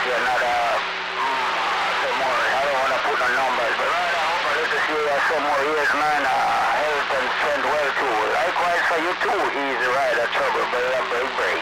see another, some more, I don't want to put no numbers, but right now, but let's see some more years, man, health and strength well too. Likewise for you too, easy rider, trouble, but break.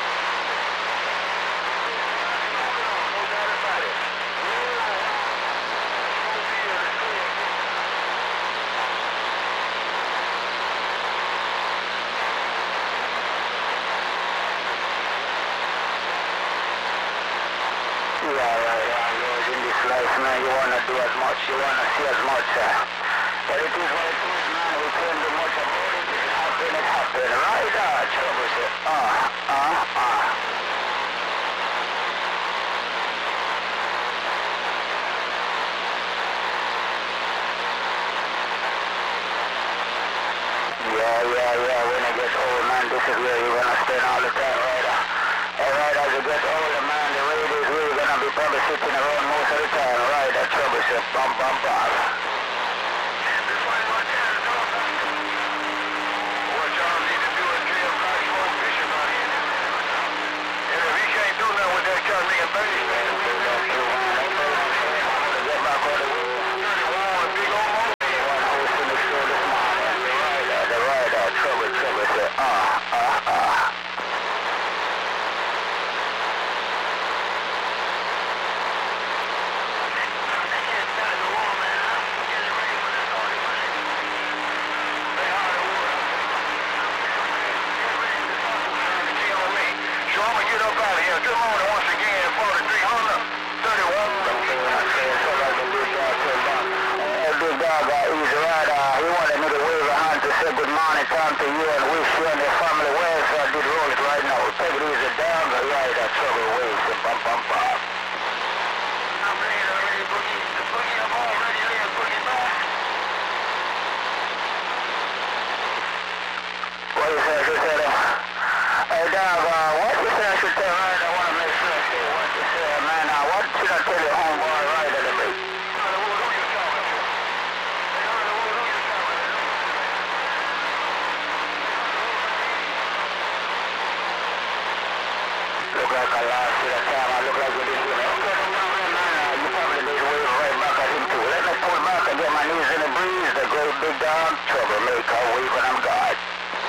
Man, you want to do as much, you want to see as much, but it is what it is, man, we can't do much about it, it happened, right, trouble, say, Yeah, when you get old, man, this is where you're going to spend all the time, right, Alright, as you get older, man, the radio is really going to be probably sitting around most of the time, right? That trouble says bum. What y'all need to do is drill black smoke fishing out here. And if he can't do nothing with that car, nigga, 30 man, we don't do it. Get back on the wheel. 31, big old motor. One host in the show this morning. The rider, trouble, say, Good morning once again, 4300, 31. Big dog, easy rider. He wanted me to wave a hand to say good morning time to you and wish you and your family well, so I did roll it right now. Take it easy down the rider, trouble waves, bum. I'm ready, boogie. The boogie, I'm already there, boogie back. What you say, Hey dog, what you say I should tell right? I want to make sure I say what you say, man. What should I tell your homeboy right at the break? Look like I lost you that time. I look like you didn't do it. Okay, no problem, man. You probably did wave right back at him too. Let me pull back and get my knees in the breeze. The great big dog, troublemaker.